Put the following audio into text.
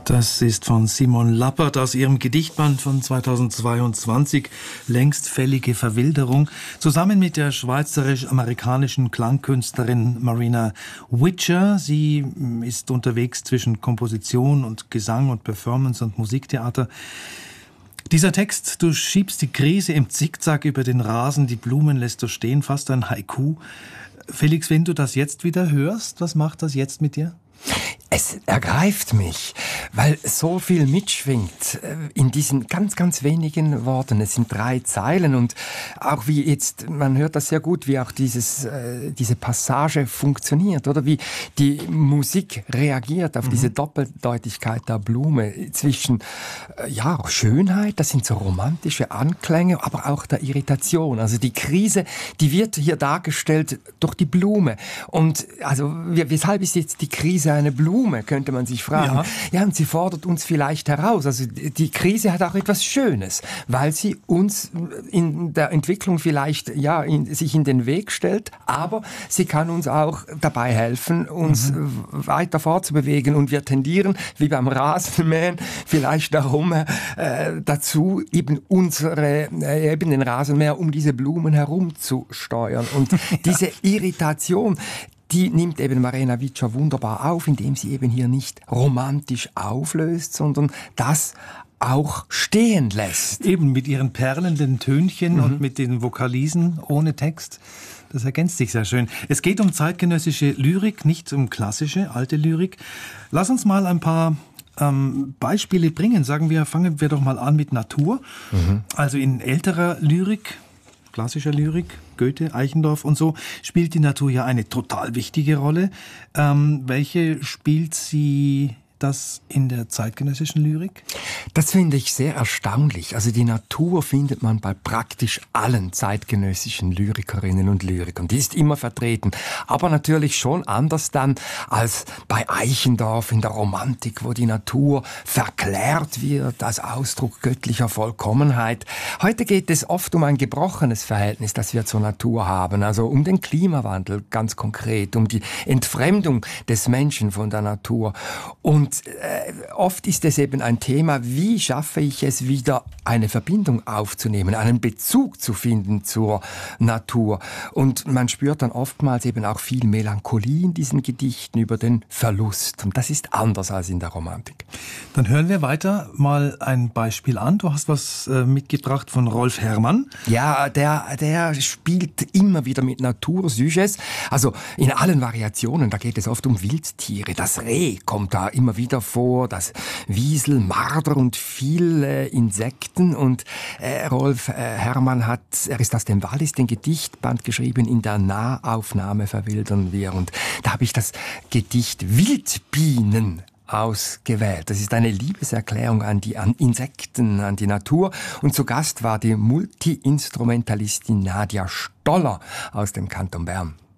Das ist von Simon Lappert aus ihrem Gedichtband von 2022, Längst fällige Verwilderung, zusammen mit der schweizerisch-amerikanischen Klangkünstlerin Marina Witcher. Sie ist unterwegs zwischen Komposition und Gesang und Performance und Musiktheater. Dieser Text, du schiebst die Krise im Zickzack über den Rasen, die Blumen lässt du stehen, fast ein Haiku. Felix, wenn du das jetzt wieder hörst, was macht das jetzt mit dir? Es ergreift mich, weil so viel mitschwingt in diesen ganz, ganz wenigen Worten. Es sind 3 Zeilen und auch wie jetzt, man hört das sehr gut, wie auch diese Passage funktioniert, oder wie die Musik reagiert auf diese Doppeldeutigkeit der Blume zwischen, Schönheit, das sind so romantische Anklänge, aber auch der Irritation. Also die Krise, die wird hier dargestellt durch die Blume. Und also, weshalb ist jetzt die Krise eine Blume, könnte man sich fragen. Ja, und sie fordert uns vielleicht heraus. Also die Krise hat auch etwas Schönes, weil sie uns in der Entwicklung vielleicht sich in den Weg stellt, aber sie kann uns auch dabei helfen, uns weiter fortzubewegen. Und wir tendieren, wie beim Rasenmähen, vielleicht dazu, eben den Rasenmäher um diese Blumen herumzusteuern. Und diese Irritation, die nimmt eben Marina Witcher wunderbar auf, indem sie eben hier nicht romantisch auflöst, sondern das auch stehen lässt. Eben mit ihren perlenden Tönchen und mit den Vokalisen ohne Text. Das ergänzt sich sehr schön. Es geht um zeitgenössische Lyrik, nicht um klassische, alte Lyrik. Lass uns mal ein paar Beispiele bringen. Fangen wir doch mal an mit Natur. Also in älterer Lyrik, klassischer Lyrik, Goethe, Eichendorff und so, spielt die Natur ja eine total wichtige Rolle. Welche spielt sie das in der zeitgenössischen Lyrik? Das finde ich sehr erstaunlich. Also die Natur findet man bei praktisch allen zeitgenössischen Lyrikerinnen und Lyrikern. Die ist immer vertreten. Aber natürlich schon anders dann als bei Eichendorff in der Romantik, wo die Natur verklärt wird als Ausdruck göttlicher Vollkommenheit. Heute geht es oft um ein gebrochenes Verhältnis, das wir zur Natur haben. Also um den Klimawandel ganz konkret, um die Entfremdung des Menschen von der Natur. Und oft ist es eben ein Thema, wie schaffe ich es wieder, eine Verbindung aufzunehmen, einen Bezug zu finden zur Natur. Und man spürt dann oftmals eben auch viel Melancholie in diesen Gedichten über den Verlust. Und das ist anders als in der Romantik. Dann hören wir weiter mal ein Beispiel an. Du hast was mitgebracht von Rolf Herrmann. Ja, der spielt immer wieder mit Natursujets, also in allen Variationen. Da geht es oft um Wildtiere. Das Reh kommt da immer wieder vor, das Wiesel, Marder und viele Insekten. Und Rolf Herrmann er ist aus dem Wallis den Gedichtband geschrieben, in der Nahaufnahme verwildern wir. Und da habe ich das Gedicht Wildbienen ausgewählt. Das ist eine Liebeserklärung an Insekten, an die Natur. Und zu Gast war die Multi-Instrumentalistin Nadia Stoller aus dem Kanton Bern.